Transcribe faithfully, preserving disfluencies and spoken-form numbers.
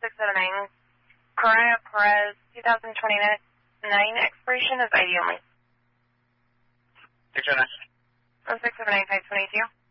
six seven nine, Corona Perez, twenty twenty-nine expiration is I D only. six seven nine. Oh, six seven nine, five twenty-two.